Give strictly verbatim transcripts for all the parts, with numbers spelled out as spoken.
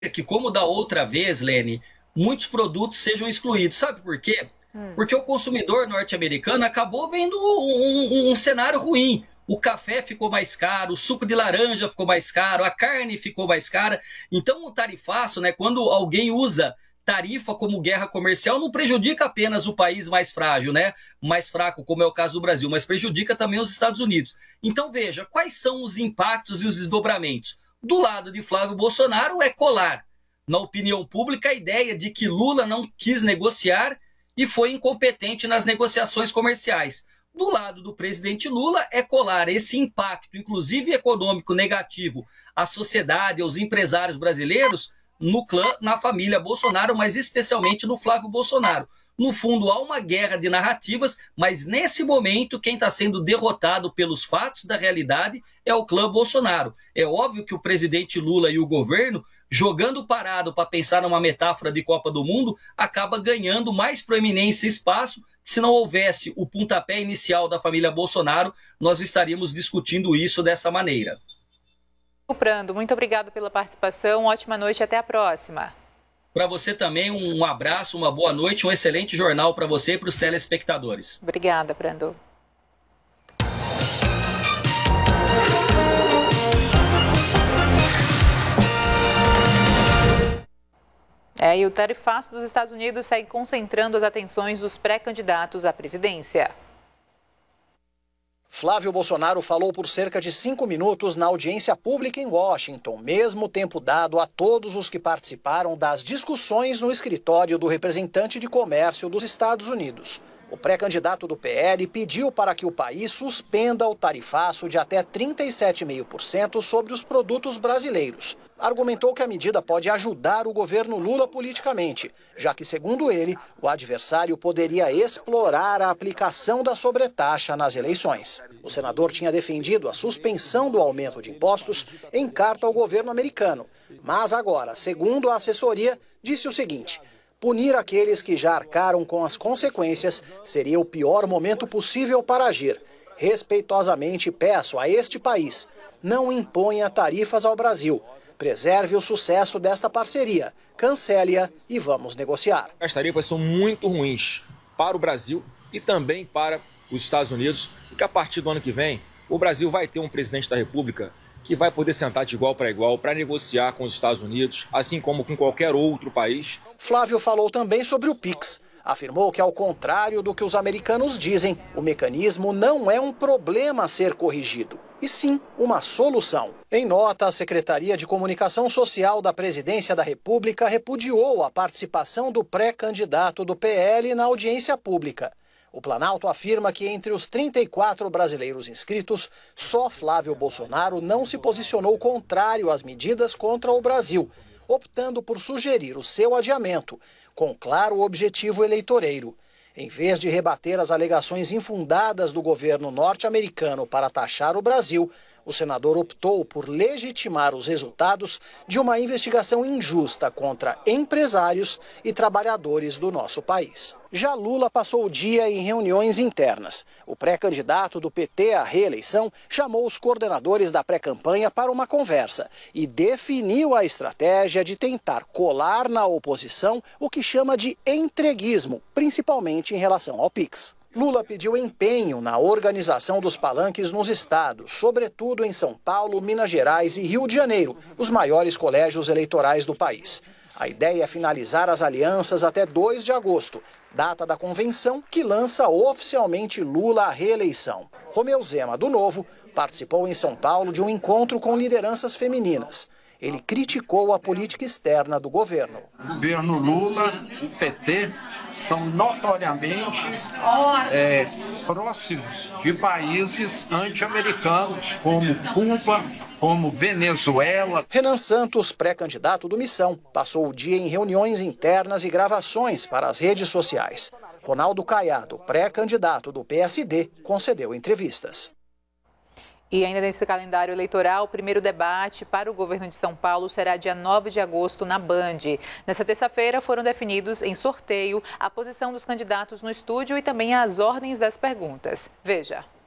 que, como da outra vez, Lene, muitos produtos sejam excluídos. Sabe por quê? Hum. Porque o consumidor norte-americano acabou vendo um, um, um cenário ruim. O café ficou mais caro, o suco de laranja ficou mais caro, a carne ficou mais cara. Então, o tarifaço, né, quando alguém usa tarifa como guerra comercial, não prejudica apenas o país mais frágil, né, mais fraco, como é o caso do Brasil, mas prejudica também os Estados Unidos. Então, veja, quais são os impactos e os desdobramentos? Do lado de Flávio Bolsonaro é colar, na opinião pública, a ideia de que Lula não quis negociar e foi incompetente nas negociações comerciais. Do lado do presidente Lula é colar esse impacto, inclusive econômico, negativo à sociedade, aos empresários brasileiros, no clã, na família Bolsonaro, mas especialmente no Flávio Bolsonaro. No fundo, há uma guerra de narrativas, mas nesse momento quem está sendo derrotado pelos fatos da realidade é o clã Bolsonaro. É óbvio que o presidente Lula e o governo, jogando parado para pensar numa metáfora de Copa do Mundo, acaba ganhando mais proeminência e espaço. Se não houvesse o pontapé inicial da família Bolsonaro, nós estaríamos discutindo isso dessa maneira. Prando, muito obrigado pela participação, ótima noite e até a próxima. Para você também, um abraço, uma boa noite, um excelente jornal para você e para os telespectadores. Obrigada, Prando. É, e o tarifaço dos Estados Unidos segue concentrando as atenções dos pré-candidatos à presidência. Flávio Bolsonaro falou por cerca de cinco minutos na audiência pública em Washington, mesmo tempo dado a todos os que participaram das discussões no escritório do representante de comércio dos Estados Unidos. O pré-candidato do P L pediu para que o país suspenda o tarifaço de até trinta e sete vírgula cinco por cento sobre os produtos brasileiros. Argumentou que a medida pode ajudar o governo Lula politicamente, já que, segundo ele, o adversário poderia explorar a aplicação da sobretaxa nas eleições. O senador tinha defendido a suspensão do aumento de impostos em carta ao governo americano, mas agora, segundo a assessoria, disse o seguinte: punir aqueles que já arcaram com as consequências seria o pior momento possível para agir. Respeitosamente peço a este país, não imponha tarifas ao Brasil. Preserve o sucesso desta parceria, cancele-a e vamos negociar. As tarifas são muito ruins para o Brasil e também para os Estados Unidos, porque a partir do ano que vem, o Brasil vai ter um presidente da República que vai poder sentar de igual para igual para negociar com os Estados Unidos, assim como com qualquer outro país. Flávio falou também sobre o Pix. Afirmou que, ao contrário do que os americanos dizem, o mecanismo não é um problema a ser corrigido, e sim uma solução. Em nota, a Secretaria de Comunicação Social da Presidência da República repudiou a participação do pré-candidato do P L na audiência pública. O Planalto afirma que entre os trinta e quatro brasileiros inscritos, só Flávio Bolsonaro não se posicionou contrário às medidas contra o Brasil, optando por sugerir o seu adiamento, com claro objetivo eleitoreiro. Em vez de rebater as alegações infundadas do governo norte-americano para taxar o Brasil, o senador optou por legitimar os resultados de uma investigação injusta contra empresários e trabalhadores do nosso país. Já Lula passou o dia em reuniões internas. O pré-candidato do P T à reeleição chamou os coordenadores da pré-campanha para uma conversa e definiu a estratégia de tentar colar na oposição o que chama de entreguismo, principalmente em relação ao Pix. Lula pediu empenho na organização dos palanques nos estados, sobretudo em São Paulo, Minas Gerais e Rio de Janeiro, os maiores colégios eleitorais do país. A ideia é finalizar as alianças até dois de agosto, data da convenção que lança oficialmente Lula à reeleição. Romeu Zema, do Novo, participou em São Paulo de um encontro com lideranças femininas. Ele criticou a política externa do governo. O governo Lula, o P T, são notoriamente é, próximos de países anti-americanos, como Cuba, como Venezuela. Renan Santos, pré-candidato do Missão, passou o dia em reuniões internas e gravações para as redes sociais. Ronaldo Caiado, pré-candidato do P S D, concedeu entrevistas. E ainda nesse calendário eleitoral, o primeiro debate para o governo de São Paulo será dia nove de agosto na Band. Nessa terça-feira foram definidos em sorteio a posição dos candidatos no estúdio e também as ordens das perguntas. Veja.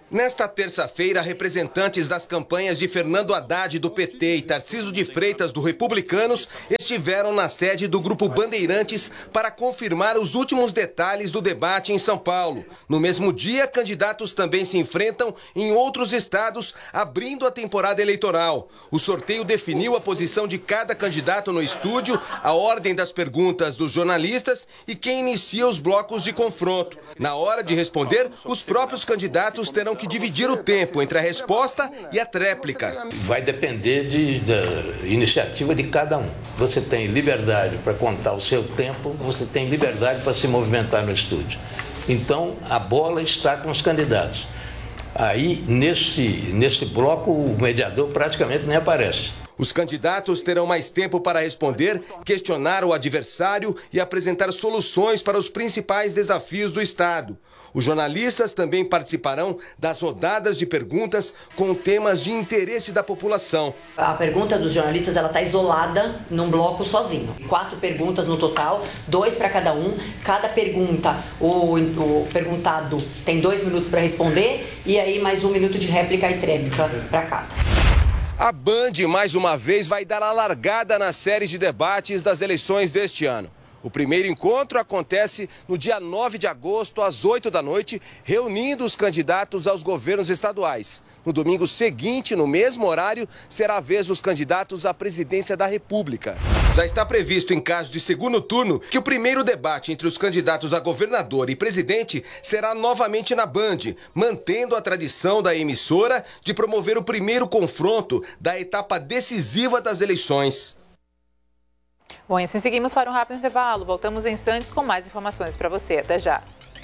Nesta terça-feira, representantes das campanhas de Fernando Haddad do P T e Tarcísio de Freitas do Republicanos estiveram na sede do Grupo Bandeirantes para confirmar os últimos detalhes do debate em São Paulo. No mesmo dia, candidatos também se enfrentam em outros estados, abrindo a temporada eleitoral. O sorteio definiu a posição de cada candidato no estúdio, a ordem das perguntas dos jornalistas e quem inicia os blocos de confronto. Na hora de responder, os próprios candidatos terão que dividir o tempo entre a resposta e a tréplica. Vai depender de, da iniciativa de cada um. Você tem liberdade para contar o seu tempo, você tem liberdade para se movimentar no estúdio. Então, a bola está com os candidatos. Aí, nesse, nesse bloco, o mediador praticamente nem aparece. Os candidatos terão mais tempo para responder, questionar o adversário e apresentar soluções para os principais desafios do Estado. Os jornalistas também participarão das rodadas de perguntas com temas de interesse da população. A pergunta dos jornalistas ela está isolada num bloco sozinho. Quatro perguntas no total, dois para cada um. Cada pergunta, o, o perguntado tem dois minutos para responder e aí mais um minuto de réplica e tréplica para cada. A Band, mais uma vez, vai dar a largada na série de debates das eleições deste ano. O primeiro encontro acontece no dia nove de agosto, às oito da noite, reunindo os candidatos aos governos estaduais. No domingo seguinte, no mesmo horário, será a vez dos candidatos à presidência da República. Já está previsto, em caso de segundo turno, que o primeiro debate entre os candidatos a governador e presidente será novamente na Band, mantendo a tradição da emissora de promover o primeiro confronto da etapa decisiva das eleições. Bom, e assim seguimos para um rápido intervalo. Voltamos em instantes com mais informações para você. Até já.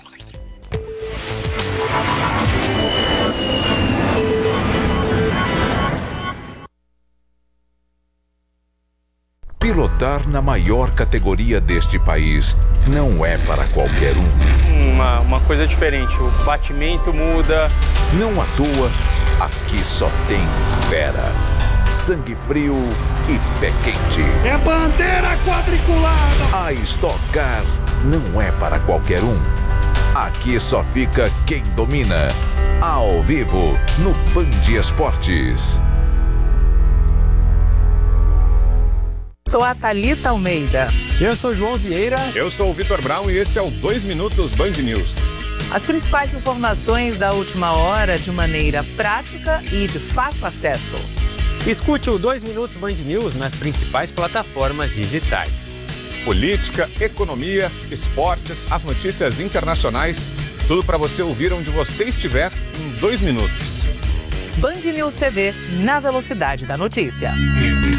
Pilotar na maior categoria deste país não é para qualquer um. Uma, uma coisa diferente, o batimento muda. Não à toa, aqui só tem fera. Sangue frio e pé quente. É bandeira quadriculada! A Stock Car não é para qualquer um. Aqui só fica quem domina. Ao vivo, no Band Esportes. Sou a Thalita Almeida. Eu sou João Vieira. Eu sou o Vitor Brown e esse é o dois Minutos Band News. As principais informações da última hora de maneira prática e de fácil acesso. Escute o dois Minutos Band News nas principais plataformas digitais. Política, economia, esportes, as notícias internacionais, tudo para você ouvir onde você estiver em dois minutos. Band News T V, na velocidade da notícia.